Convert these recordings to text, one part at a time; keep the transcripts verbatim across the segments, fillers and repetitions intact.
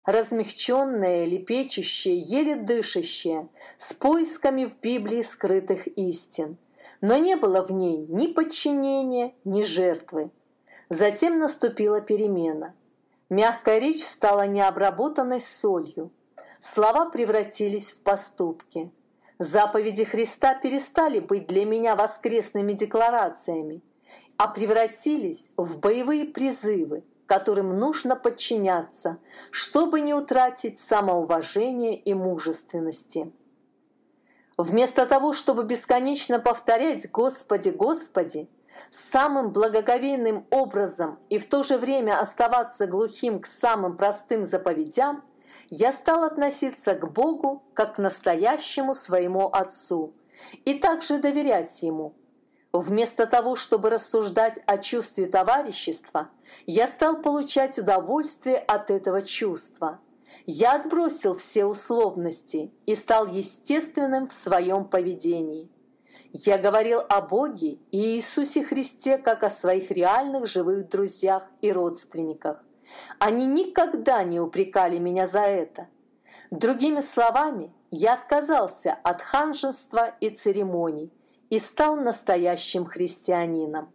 размягченное, лепечущее, еле дышащее, с поисками в Библии скрытых истин. Но не было в ней ни подчинения, ни жертвы. Затем наступила перемена. Мягкая речь стала необработанной солью. Слова превратились в поступки. Заповеди Христа перестали быть для меня воскресными декларациями, а превратились в боевые призывы, которым нужно подчиняться, чтобы не утратить самоуважение и мужественности. Вместо того, чтобы бесконечно повторять «Господи, Господи», самым благоговейным образом и в то же время оставаться глухим к самым простым заповедям, я стал относиться к Богу как к настоящему своему Отцу и также доверять Ему. Вместо того, чтобы рассуждать о чувстве товарищества, я стал получать удовольствие от этого чувства. Я отбросил все условности и стал естественным в своем поведении. Я говорил о Боге и Иисусе Христе как о своих реальных живых друзьях и родственниках. Они никогда не упрекали меня за это. Другими словами, я отказался от ханжества и церемоний и стал настоящим христианином.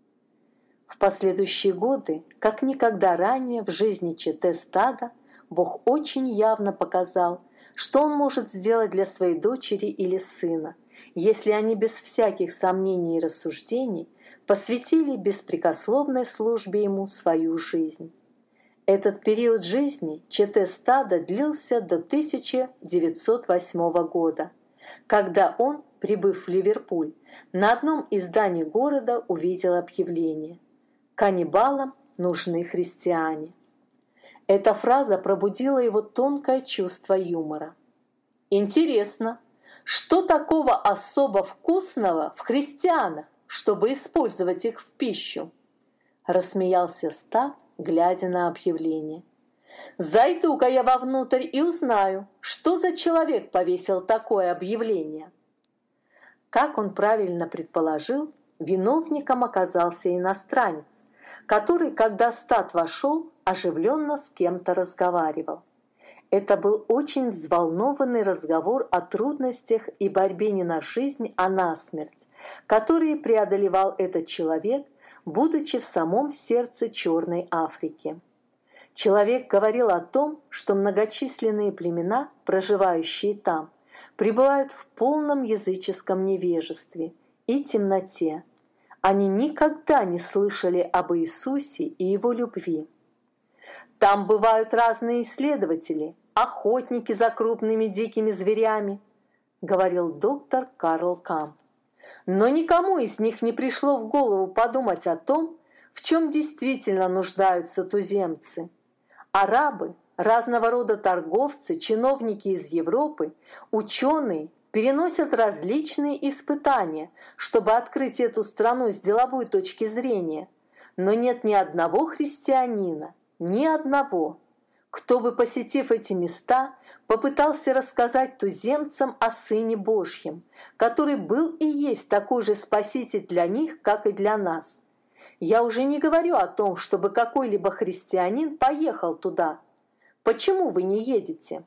В последующие годы, как никогда ранее в жизни Чете Стада, Бог очень явно показал, что Он может сделать для своей дочери или сына, если они без всяких сомнений и рассуждений посвятили беспрекословной службе Ему свою жизнь. Этот период жизни Чете Стада длился до тысяча девятьсот восьмого года, когда он, прибыв в Ливерпуль, на одном из зданий города увидел объявление: «Каннибалам нужны христиане». Эта фраза пробудила его тонкое чувство юмора. Интересно, что такого особо вкусного в христианах, чтобы использовать их в пищу? Рассмеялся Стад, глядя на объявление. «Зайду-ка я вовнутрь и узнаю, что за человек повесил такое объявление». Как он правильно предположил, виновником оказался иностранец, который, когда Стад вошел, оживленно с кем-то разговаривал. Это был очень взволнованный разговор о трудностях и борьбе не на жизнь, а на смерть, которые преодолевал этот человек, будучи в самом сердце Черной Африки. Человек говорил о том, что многочисленные племена, проживающие там, пребывают в полном языческом невежестве и темноте. Они никогда не слышали об Иисусе и Его любви. Там бывают разные исследователи, охотники за крупными дикими зверями, говорил доктор Карл Камп. Но никому из них не пришло в голову подумать о том, в чем действительно нуждаются туземцы. Арабы, разного рода торговцы, чиновники из Европы, ученые переносят различные испытания, чтобы открыть эту страну с деловой точки зрения. Но нет ни одного христианина, ни одного, кто бы, посетив эти места, попытался рассказать туземцам о Сыне Божьем, который был и есть такой же Спаситель для них, как и для нас. Я уже не говорю о том, чтобы какой-либо христианин поехал туда. Почему вы не едете?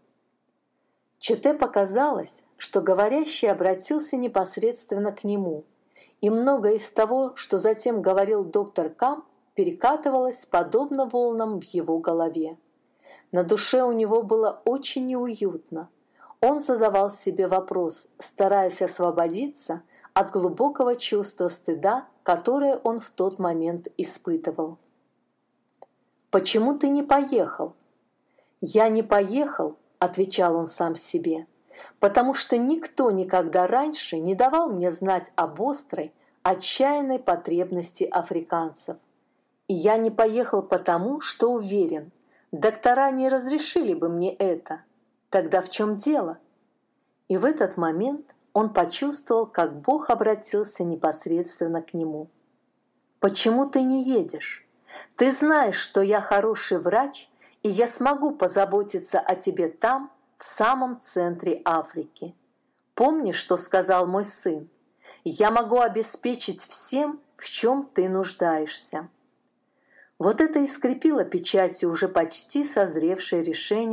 Чете показалось, что говорящий обратился непосредственно к нему, и многое из того, что затем говорил доктор Камп, перекатывалось подобно волнам в его голове. На душе у него было очень неуютно. Он задавал себе вопрос, стараясь освободиться от глубокого чувства стыда, которое он в тот момент испытывал. «Почему ты не поехал?» «Я не поехал», — отвечал он сам себе, «потому что никто никогда раньше не давал мне знать об острой, отчаянной потребности африканцев. И я не поехал потому, что уверен, доктора не разрешили бы мне это. Тогда в чем дело?» И в этот момент он почувствовал, как Бог обратился непосредственно к нему. «Почему ты не едешь? Ты знаешь, что я хороший врач, и я смогу позаботиться о тебе там, в самом центре Африки. Помнишь, что сказал мой сын? Я могу обеспечить всем, в чем ты нуждаешься». Вот это и скрепило печатью уже почти созревшее решение